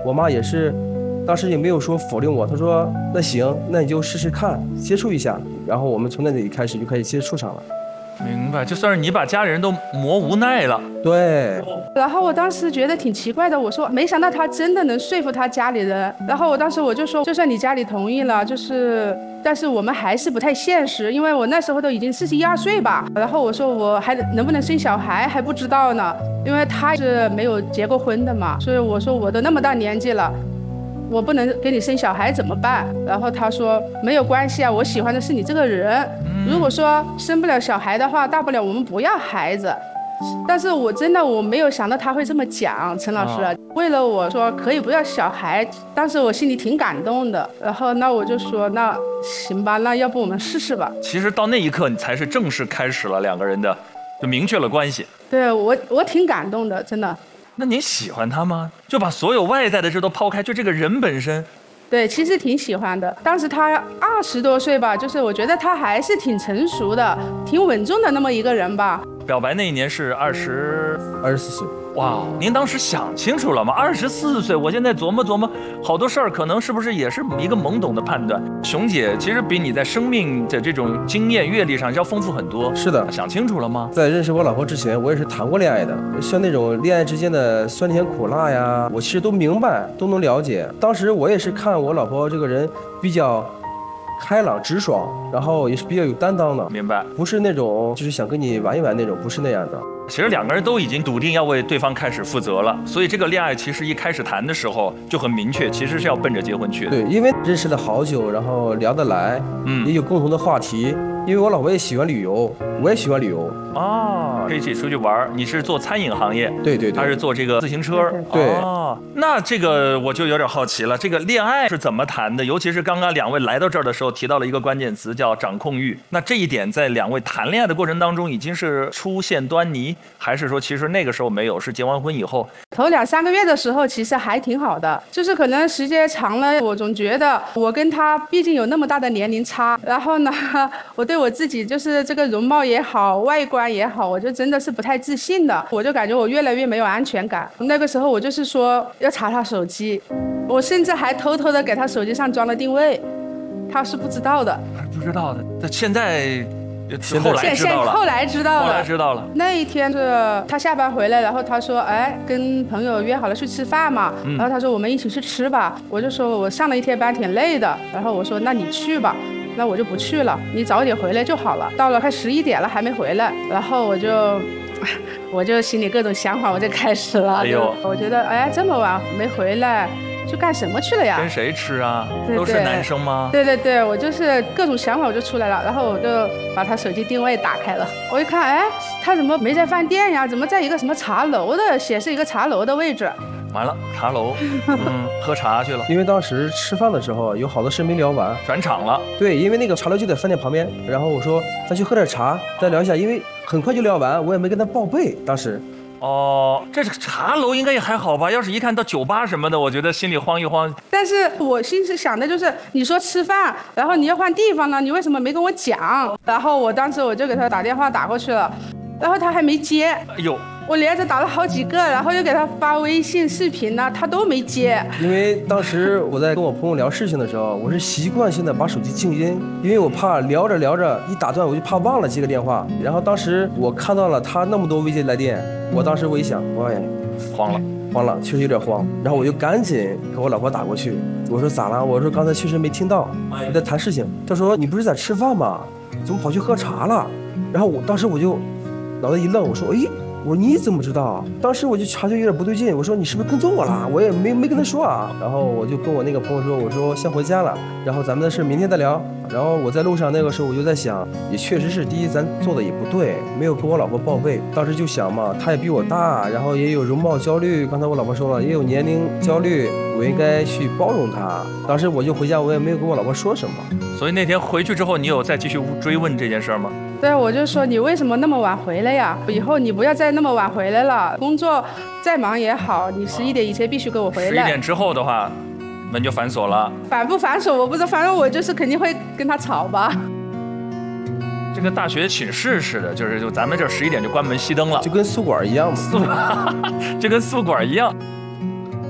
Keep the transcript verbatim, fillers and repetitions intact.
我妈也是，当时也没有说否定我，她说那行，那你就试试看，接触一下。然后我们从那里开始就开始接触上了。 明白，就算是你把家人都磨无奈了。 对。 然后我当时觉得挺奇怪的，我说没想到他真的能说服他家里人。然后我当时我就说，就算你家里同意了，就是但是我们还是不太现实，因为我那时候都已经四十一二岁吧。然后我说我还能不能生小孩还不知道呢，因为他是没有结过婚的嘛，所以我说我都那么大年纪了，我不能给你生小孩怎么办？然后他说没有关系啊，我喜欢的是你这个人。如果说生不了小孩的话，大不了我们不要孩子。但是我真的我没有想到他会这么讲，陈老师、啊、为了我说可以不要小孩，当时我心里挺感动的。然后那我就说那行吧，那要不我们试试吧。 其实到那一刻你才是正式开始了两个人的，就明确了关系。 对，我我挺感动的，真的。 那您喜欢他吗？就把所有外在的这都抛开，就这个人本身。 对，其实挺喜欢的。当时他二十多岁吧，就是我觉得他还是挺成熟的，挺稳重的那么一个人吧。 表白那一年是二十二十四岁。 哇，您当时想清楚了吗？二十四岁，我现在琢磨琢磨，好多事儿可能是不是也是一个懵懂的判断。熊姐其实比你在生命的这种经验阅历上要丰富很多。 是的。 想清楚了吗？ 在认识我老婆之前，我也是谈过恋爱的，像那种恋爱之间的酸甜苦辣呀，我其实都明白，都能了解。当时我也是看我老婆这个人比较开朗直爽，然后也是比较有担当的。 明白， 不是那种就是想跟你玩一玩那种，不是那样的。 其实两个人都已经笃定要为对方开始负责了，所以这个恋爱其实一开始谈的时候就很明确，其实是要奔着结婚去的。 对，因为认识了好久，然后聊得来，嗯，也有共同的话题。因为我老婆也喜欢旅游，我也喜欢旅游啊，可以一起出去玩。你是做餐饮行业， 对对对， 他是做这个自行车， 对啊。那这个我就有点好奇了，这个恋爱是怎么谈的？尤其是刚刚两位来到这儿的时候提到了一个关键词叫掌控欲，那这一点在两位谈恋爱的过程当中已经是出现端倪，还是说其实那个时候没有，是结完婚以后？ 头两三个月的时候其实还挺好的，就是可能时间长了，我总觉得我跟他毕竟有那么大的年龄差，然后呢，我对我自己就是这个容貌也好，外观也好，我就真的是不太自信的，我就感觉我越来越没有安全感。那个时候我就是说要查他手机，我甚至还偷偷的给他手机上装了定位，他是不知道的。 不知道的，那现在。后来知道了， 后来知道了， 后来知道了。 那一天是他下班回来，然后他说：“哎，跟朋友约好了去吃饭嘛。嗯”然后他说：“我们一起去吃吧。”我就说：“我上了一天班挺累的。”然后我说：“那你去吧。”那我就不去了，你早点回来就好了。到了快十一点了还没回来，然后我就，我就心里各种想法我就开始了。哎呦，我觉得哎这么晚没回来。去干什么去了呀？ 跟谁吃啊？对对都是男生吗？ 对对对，我就是各种想法我就出来了，然后我就把他手机定位打开了，我一看，哎，他怎么没在饭店呀？怎么在一个什么茶楼的，显示一个茶楼的位置？ 完了，茶楼，嗯，喝茶去了。 因为当时吃饭的时候有好多事没聊完， 转场了。 对，因为那个茶楼就在饭店旁边，然后我说咱去喝点茶，再聊一下，因为很快就聊完，我也没跟他报备，当时。 哦，这个茶楼应该也还好吧？要是一看到酒吧什么的，我觉得心里慌一慌。 但是我心里想的就是，你说吃饭，然后你要换地方呢，你为什么没跟我讲？然后我当时我就给他打电话打过去了，然后他还没接。哎呦！我连着打了好几个，然后又给他发微信视频呢，他都没接。 因为当时我在跟我朋友聊事情的时候，我是习惯性的把手机静音，因为我怕聊着聊着一打断，我就怕忘了接个电话。然后当时我看到了他那么多未接来电，我当时我一想，哎， 慌了， 慌了，确实有点慌。然后我就赶紧给我老婆打过去，我说咋了？我说刚才确实没听到，我在谈事情。他说你不是在吃饭吗？怎么跑去喝茶了？然后我当时我就脑袋一愣，我说哎。我说你怎么知道？当时我就察觉有点不对劲，我说你是不是跟踪我了？我也没没跟他说啊。然后我就跟我那个朋友说，我说先回家了，然后咱们的事明天再聊。然后我在路上那个时候我就在想，也确实是第一咱做的也不对，没有跟我老婆报备。当时就想嘛，她也比我大，然后也有容貌焦虑，刚才我老婆说了，也有年龄焦虑，我应该去包容她。当时我就回家，我也没有跟我老婆说什么。 所以那天回去之后，你有再继续追问这件事吗？ 对，我就说你为什么那么晚回来呀？以后你不要再那么晚回来了，工作再忙也好，你十一点以前必须给我回来。 十一点之后的话，门就反锁了。 反不反锁我不知道，反正我就是肯定会跟他吵吧。 这个大学寝室似的，就是就咱们这十一点就关门熄灯了， 就跟宿管一样嘛， 宿就跟宿管一样。